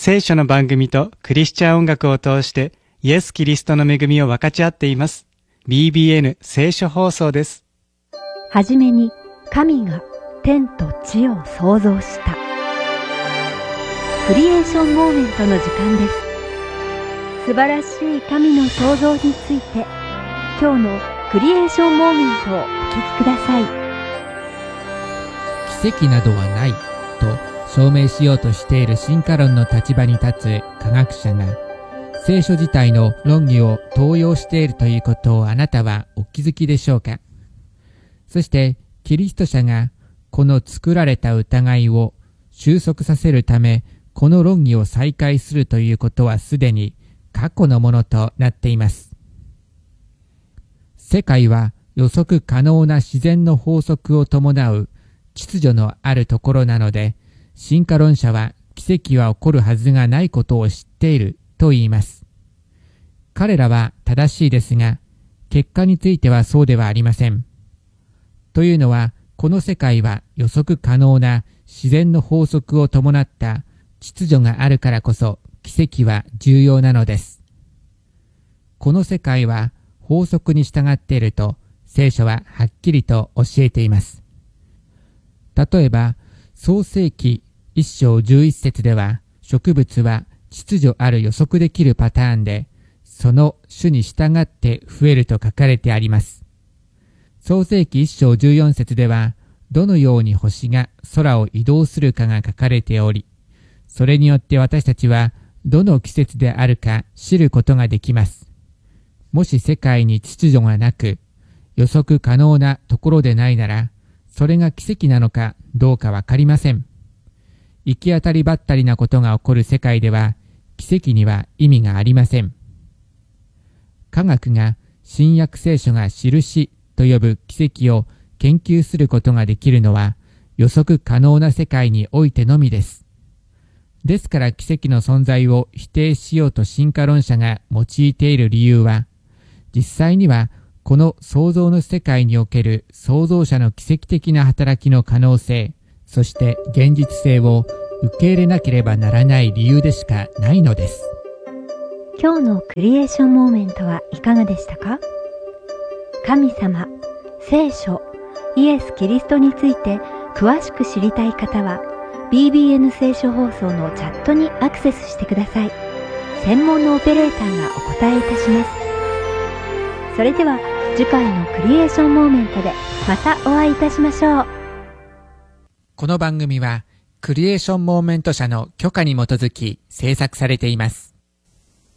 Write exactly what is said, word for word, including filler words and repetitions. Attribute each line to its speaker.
Speaker 1: 聖書の番組とクリスチャン音楽を通してイエス・キリストの恵みを分かち合っています。ビービーエヌ 聖書放送です。
Speaker 2: はじめに神が天と地を創造した。クリエーションモーメントの時間です。素晴らしい神の創造について、今日のクリエーションモーメントをお聞きください。
Speaker 3: 奇跡などはないと証明しようとしている進化論の立場に立つ科学者が、聖書自体の論議を盗用しているということをあなたはお気づきでしょうか。そしてキリスト者がこの作られた疑いを収束させるため、この論議を再開するということはすでに過去のものとなっています。世界は予測可能な自然の法則を伴う秩序のあるところなので、進化論者は奇跡は起こるはずがないことを知っていると言います。彼らは正しいですが、結果についてはそうではありません。というのは、この世界は予測可能な自然の法則を伴った秩序があるからこそ奇跡は重要なのです。この世界は法則に従っていると聖書ははっきりと教えています。例えば、創世記一章十一節では、植物は秩序ある予測できるパターンで、その種に従って増えると書かれてあります。創世記一章十四節では、どのように星が空を移動するかが書かれており、それによって私たちはどの季節であるか知ることができます。もし世界に秩序がなく、予測可能なところでないなら、それが奇跡なのかどうかわかりません。行き当たりばったりなことが起こる世界では、奇跡には意味がありません。科学が新約聖書が印と呼ぶ奇跡を研究することができるのは、予測可能な世界においてのみです。ですから奇跡の存在を否定しようと進化論者が用いている理由は、実際にはこの創造の世界における創造者の奇跡的な働きの可能性、そして現実性を受け入れなければならない理由でしかないのです。
Speaker 2: 今日のクリエーションモーメントはいかがでしたか？神様、聖書、イエス・キリストについて詳しく知りたい方は ビービーエヌ 聖書放送のチャットにアクセスしてください。専門のオペレーターがお答えいたします。それでは次回のクリエーションモーメントでまたお会いいたしましょう。
Speaker 3: この番組はクリエーションモーメント社の許可に基づき制作されています。